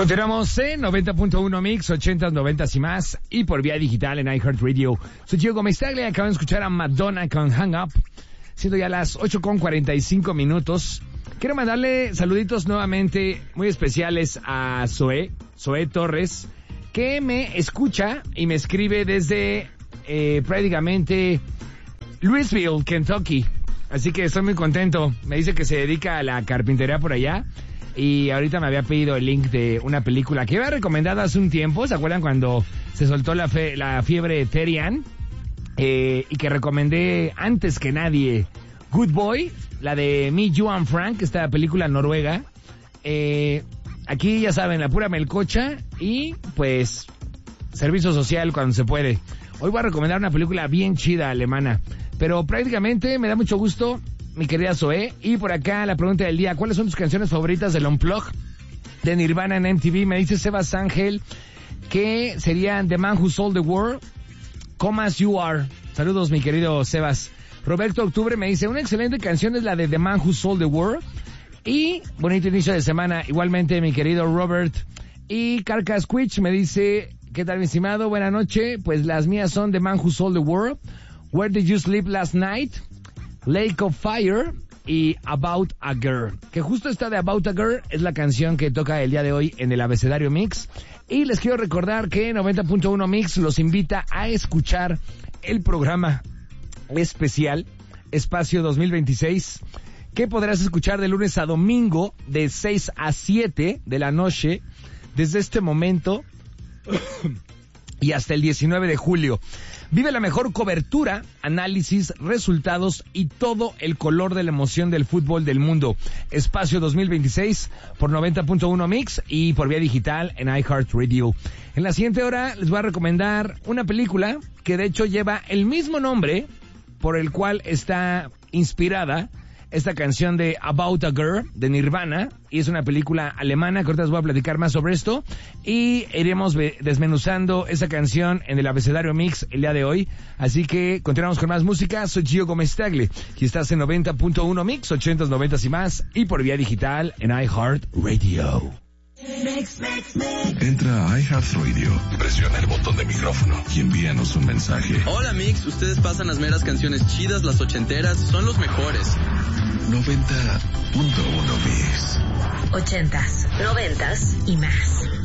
Continuamos en 90.1 Mix, 80s, 90s y más, y por vía digital en iHeartRadio. Soy Gio Gómez Tagle, acaban de escuchar a Madonna con Hang Up, siendo ya las 8:45 minutos. Quiero mandarle saluditos nuevamente muy especiales a Zoe Torres, que me escucha y me escribe desde prácticamente Louisville, Kentucky. Así que estoy muy contento. Me dice que se dedica a la carpintería por allá. Y ahorita me había pedido el link de una película que había recomendado hace un tiempo. ¿Se acuerdan cuando se soltó la fiebre Terian? Y que recomendé antes que nadie Good Boy, la de Me, You and Frank, esta película noruega. Aquí ya saben, la pura melcocha y pues servicio social cuando se puede. Hoy voy a recomendar una película bien chida alemana, pero prácticamente me da mucho gusto, mi querida Zoe. Y por acá la pregunta del día: ¿cuáles son tus canciones favoritas del Unplugged de Nirvana en MTV? Me dice Sebas Ángel que serían The Man Who Sold the World, Come As You Are. Saludos, mi querido Sebas. Roberto Octubre me dice: una excelente canción es la de The Man Who Sold the World. Y bonito inicio de semana igualmente, mi querido Robert. Y Carcas Quich me dice: ¿qué tal, mi estimado? Buenas noches. Pues las mías son The Man Who Sold the World, Where Did You Sleep Last Night, Lake of Fire y About a Girl. Que justo esta de About a Girl es la canción que toca el día de hoy en el Abecedario Mix. Y les quiero recordar que 90.1 Mix los invita a escuchar el programa especial Espacio 2026, que podrás escuchar de lunes a domingo de 6 a 7 de la noche desde este momento y hasta el 19 de julio. Vive la mejor cobertura, análisis, resultados y todo el color de la emoción del fútbol del mundo. Espacio 2026 por 90.1 Mix y por vía digital en iHeartRadio. En la siguiente hora les voy a recomendar una película que de hecho lleva el mismo nombre por el cual está inspirada esta canción de About a Girl de Nirvana, y es una película alemana que ahorita les voy a platicar más sobre esto y iremos desmenuzando esa canción en el Abecedario Mix el día de hoy. Así que continuamos con más música. Soy Gio Gómez Tagle y estás en 90.1 Mix, 80s, 90s y más, y por vía digital en iHeartRadio. Entra a iHeartRadio, presiona el botón de micrófono y envíanos un mensaje. Hola Mix, ustedes pasan las meras canciones chidas, las ochenteras, son los mejores. 90.1 Mix. 80s, 90s y más.